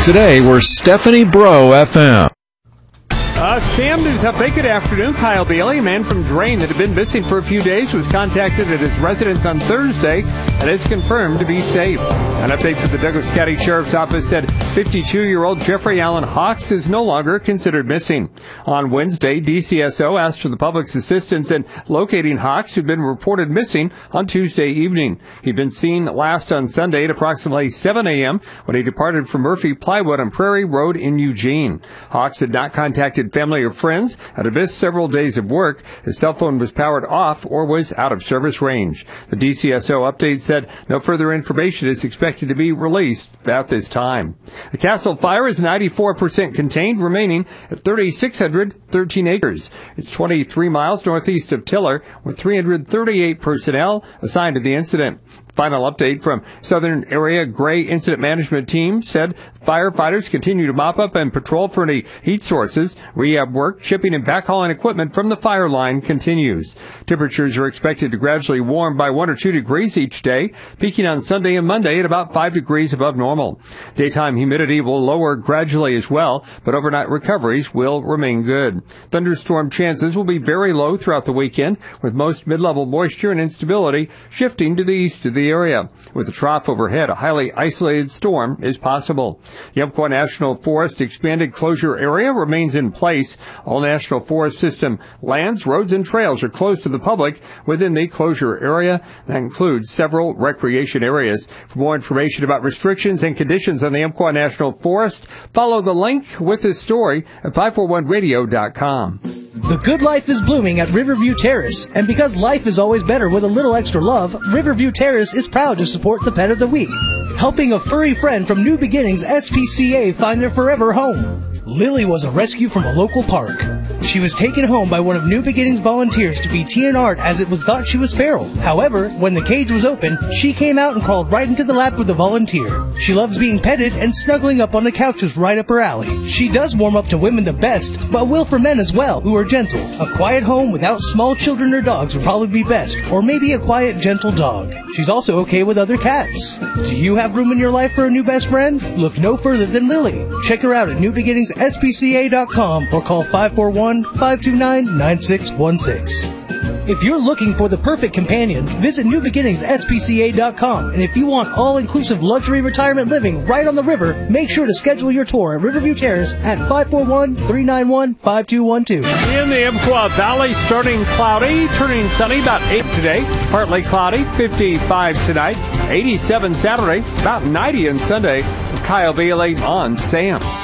Today, we're Stephanie Bro FM. Sam News Update. Good afternoon. Kyle Bailey, a man from Drain that had been missing for a few days, was contacted at his residence on Thursday and is confirmed to be safe. An update from the Douglas County Sheriff's Office said 52-year-old Jeffrey Allen Hawks is no longer considered missing. On Wednesday, DCSO asked for the public's assistance in locating Hawks, who'd been reported missing on Tuesday evening. He'd been seen last on Sunday at approximately 7 a.m. when he departed from Murphy Plywood on Prairie Road in Eugene. Hawks had not contacted family or friends and had missed several days of work. His cell phone was powered off or was out of service range. The DCSO update said no further information is expected to be released at this time. The Castle Fire is 94% contained, remaining at 3,613 acres. It's 23 miles northeast of Tiller, with 338 personnel assigned to the incident. Final update from Southern Area Gray Incident Management Team said firefighters continue to mop up and patrol for any heat sources. Rehab work, shipping, and backhauling equipment from the fire line continues. Temperatures are expected to gradually warm by 1 or 2 degrees each day, peaking on Sunday and Monday at about 5 degrees above normal. Daytime humidity will lower gradually as well, but overnight recoveries will remain good. Thunderstorm chances will be very low throughout the weekend, with most mid-level moisture and instability shifting to the east of the area. With a trough overhead, a highly isolated storm is possible. The Umpqua National Forest expanded closure area remains in place. All National Forest System lands, roads, and trails are closed to the public within the closure area. That includes several recreation areas. For more information about restrictions and conditions on the Umpqua National Forest, follow the link with this story at 541radio.com. The good life is blooming at Riverview Terrace, and because life is always better with a little extra love, Riverview Terrace is proud to support the Pet of the Week, helping a furry friend from New Beginnings SPCA find their forever home. Lily was a rescue from a local park. She was taken home by one of New Beginnings volunteers to be TNR'd as it was thought she was feral. However, when the cage was open, she came out and crawled right into the lap with the volunteer. She loves being petted, and snuggling up on the couch is right up her alley. She does warm up to women the best, but will for men as well, who are gentle. A quiet home without small children or dogs would probably be best, or maybe a quiet, gentle dog. She's also okay with other cats. Do you have room in your life for a new best friend? Look no further than Lily. Check her out at newbeginningsspca.com or call 541-529-9616. If you're looking for the perfect companion, visit newbeginningsspca.com. And if you want all-inclusive luxury retirement living right on the river, make sure to schedule your tour at Riverview Terrace at 541-391-5212. In the Umpqua Valley, starting cloudy, turning sunny, about 8 today. Partly cloudy, 55 tonight. 87 Saturday, about 90 on Sunday. Kyle Bailey on SAM.